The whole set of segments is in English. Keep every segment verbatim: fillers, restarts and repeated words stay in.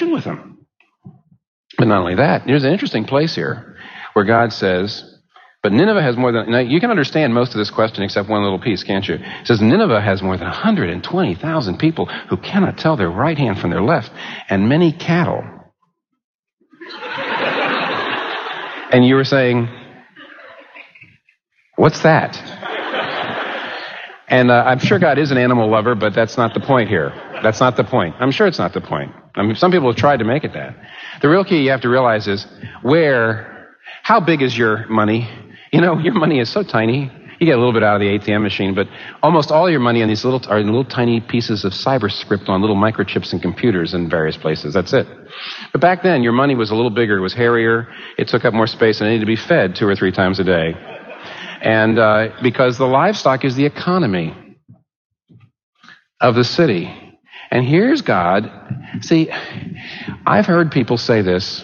deal with them. But not only that, there's an interesting place here where God says, but Nineveh has more than, now you can understand most of this question except one little piece, can't you? It says Nineveh has more than one hundred twenty thousand people who cannot tell their right hand from their left, and many cattle. And you were saying, what's that? And uh, I'm sure God is an animal lover, but that's not the point here. That's not the point. I'm sure it's not the point. I mean, some people have tried to make it that. The real key you have to realize is where, how big is your money? You know, your money is so tiny. You get a little bit out of the A T M machine, but almost all your money on these little are in little tiny pieces of cyberscript on little microchips and computers in various places. That's it. But back then, your money was a little bigger. It was hairier. It took up more space, and it needed to be fed two or three times a day. And uh, because the livestock is the economy of the city. And here's God. See, I've heard people say this.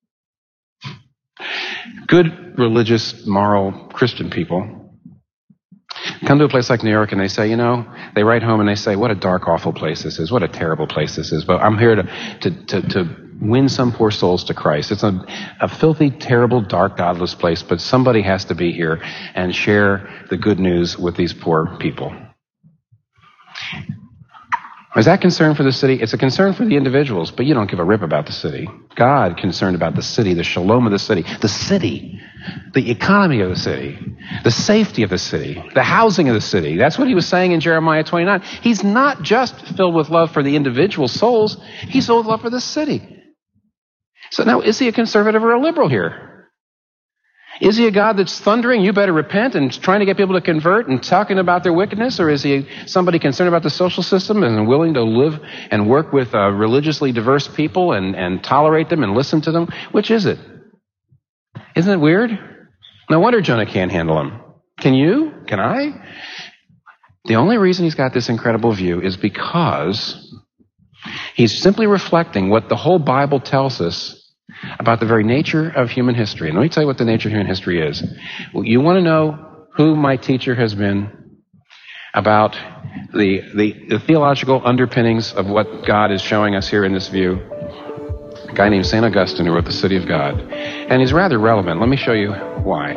Good, religious, moral Christian people come to a place like New York and they say, you know, they write home and they say, what a dark, awful place this is. What a terrible place this is. But I'm here to to to, to win some poor souls to Christ. It's a, a filthy, terrible, dark, godless place, but somebody has to be here and share the good news with these poor people. Is that concern for the city? It's a concern for the individuals, but you don't give a rip about the city. God concerned about the city, the shalom of the city, the city, the economy of the city, the safety of the city, the housing of the city. That's what he was saying in Jeremiah twenty-nine. He's not just filled with love for the individual souls. He's filled with love for the city. So now, is he a conservative or a liberal here? Is he a God that's thundering, you better repent, and trying to get people to convert and talking about their wickedness? Or is he somebody concerned about the social system and willing to live and work with uh, religiously diverse people and, and tolerate them and listen to them? Which is it? Isn't it weird? No wonder Jonah can't handle him. Can you? Can I? The only reason he's got this incredible view is because he's simply reflecting what the whole Bible tells us about the very nature of human history. And let me tell you what the nature of human history is. Well, you want to know who my teacher has been about the, the, the theological underpinnings of what God is showing us here in this view? A guy named Saint Augustine who wrote The City of God. And he's rather relevant. Let me show you why.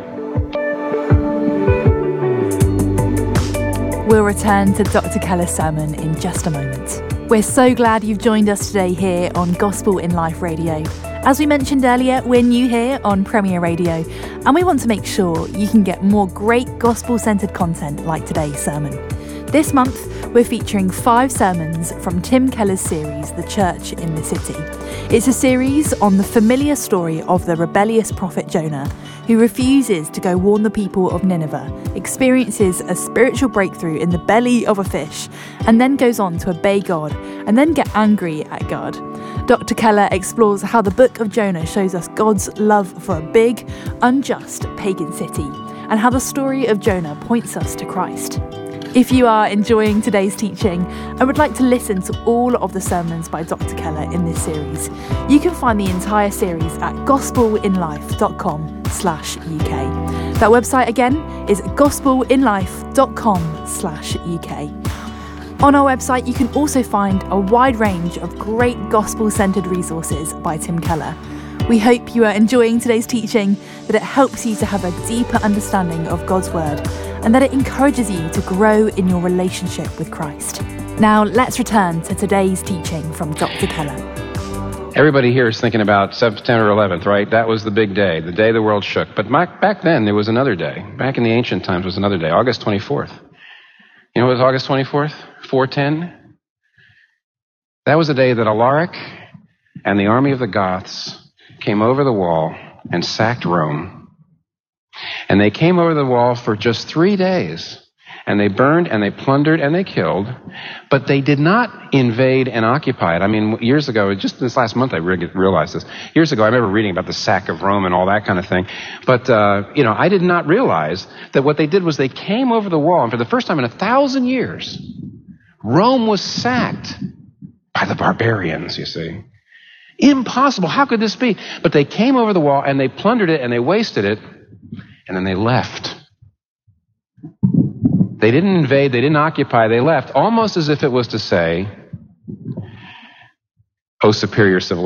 We'll return to Doctor Keller's sermon in just a moment. We're so glad you've joined us today here on Gospel in Life Radio. As we mentioned earlier, we're new here on Premier Radio, and we want to make sure you can get more great gospel-centered content like today's sermon. This month, we're featuring five sermons from Tim Keller's series, The Church in the City. It's a series on the familiar story of the rebellious prophet Jonah, who refuses to go warn the people of Nineveh, experiences a spiritual breakthrough in the belly of a fish, and then goes on to obey God and then get angry at God. Doctor Keller explores how the book of Jonah shows us God's love for a big, unjust pagan city, and how the story of Jonah points us to Christ. If you are enjoying today's teaching and would like to listen to all of the sermons by Doctor Keller in this series, you can find the entire series at gospelinlife.com slash UK. That website again is gospelinlife.com slash UK. On our website, you can also find a wide range of great gospel-centered resources by Tim Keller. We hope you are enjoying today's teaching, that it helps you to have a deeper understanding of God's Word, and that it encourages you to grow in your relationship with Christ. Now, let's return to today's teaching from Doctor Keller. Everybody here is thinking about September eleventh, right? That was the big day, the day the world shook. But back then, there was another day. Back in the ancient times was another day, August twenty-fourth. You know what was August twenty-fourth? four ten? That was the day that Alaric and the army of the Goths came over the wall and sacked Rome. And they came over the wall for just three days. And they burned and they plundered and they killed. But they did not invade and occupy it. I mean, years ago, just this last month I re- realized this. Years ago, I remember reading about the sack of Rome and all that kind of thing. But, uh, you know, I did not realize that what they did was they came over the wall. And for the first time in a thousand years, Rome was sacked by the barbarians, you see. Impossible. How could this be? But they came over the wall and they plundered it and they wasted it. And then they left. They didn't invade, they didn't occupy, they left, almost as if it was to say, "O superior civilization."